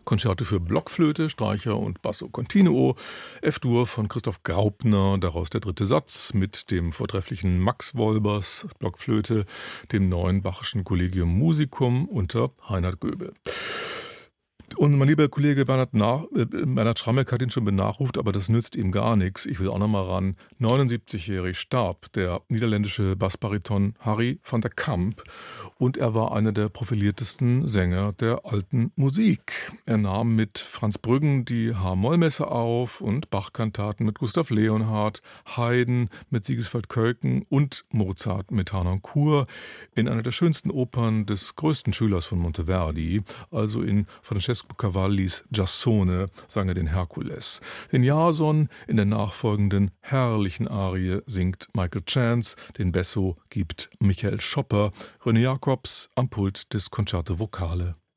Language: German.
Konzerte für Blockflöte, Streicher und Basso Continuo, F-Dur von Christoph Graupner, daraus der dritte Satz mit dem vortrefflichen Max Wolbers Blockflöte, dem neuen Bachischen Collegium Musicum unter Reinhard Göbel. Und mein lieber Kollege Bernhard Schrammeck hat ihn schon benachruft, aber das nützt ihm gar nichts. Ich will auch noch mal ran. 79-jährig starb der niederländische Bassbariton Harry van der Kamp und er war einer der profiliertesten Sänger der alten Musik. Er nahm mit Franz Brüggen die H-Moll-Messe auf und Bach-Kantaten mit Gustav Leonhardt, Haydn mit Sigiswald Kölken und Mozart mit Harnoncourt in einer der schönsten Opern des größten Schülers von Monteverdi, also in Francesco Cavallis Giassone, sang er den Herkules. Den Jason in der nachfolgenden herrlichen Arie singt Michael Chance, den Besso gibt Michael Schopper, René Jacobs am Pult des Concerto Vocale.